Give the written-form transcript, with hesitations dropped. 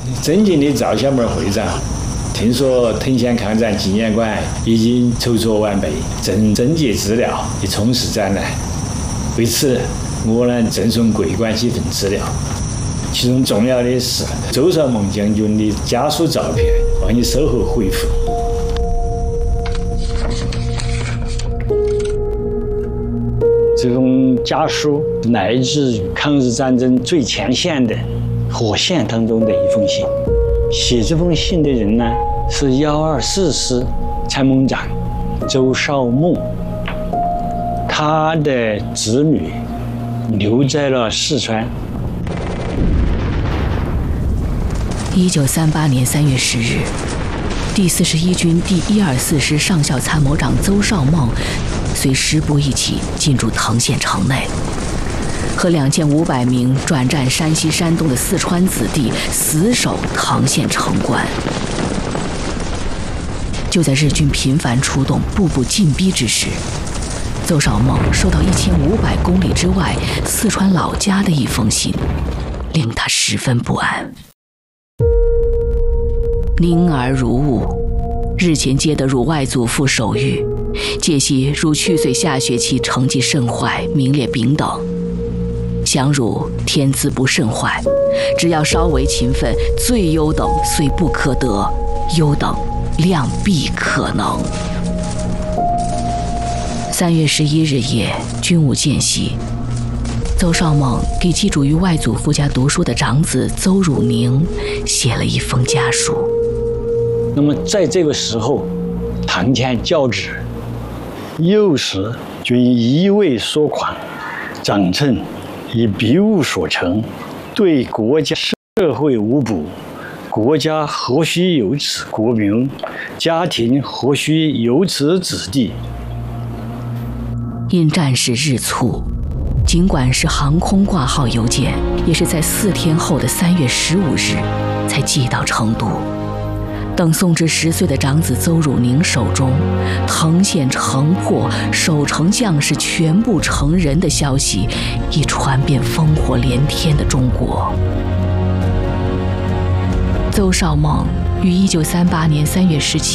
尊敬的赵小门会长，听说藤县抗战纪念馆已经筹措完备，正征集资料以充实展览。为此，我呢赠送贵关几份资料，其中重要的是周绍孟将军的家属照片，望你稍后回复。这种家书来自于抗日战争最前线的火线当中的一封信。写这封信的人呢是124师参谋长周绍孟，他的子女留在了四川。 1938年3月10日，第41军第124师上校参谋长邹绍孟随师部一起进驻藤县城内，和2500名转战山西、山东的四川子弟死守藤县城关。就在日军频繁出动、步步进逼之时，邹绍孟收到1500公里之外四川老家的一封信，令他十分不安。宁儿如晤，日前接得汝外祖父手谕，借系汝去岁下学期成绩甚坏，名列丙等。想汝天资不甚坏，只要稍为勤奋，最优等虽不可得，优等量必可能。3月11日夜，军务间隙，邹绍孟给寄主于外祖父家读书的长子邹汝宁写了一封家书。 那么在这个时候，堂前教旨，幼时均一味说狂，长趁以笔物所成，对国家社会无补，国家何须有此国名？家庭何须有此子弟？ 因战事日促，尽管是航空挂号邮件，也是在4天后的3月15日才寄到成都。等送至10岁的长子邹汝宁手中，藤县城破，守城将士全部成人的消息已传遍烽火连天的中国。邹绍孟于1938年3月17